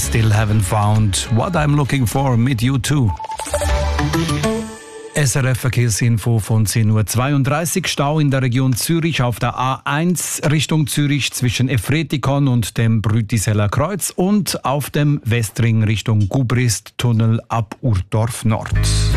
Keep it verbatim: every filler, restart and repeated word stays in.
Still haven't found what I'm looking for mit U zwei. S R F-Verkehrsinfo von zehn Uhr zweiunddreißig. Stau in der Region Zürich auf der A eins Richtung Zürich zwischen Efretikon und dem Brütiseller Kreuz und auf dem Westring Richtung Gubrist-Tunnel ab Urdorf Nord.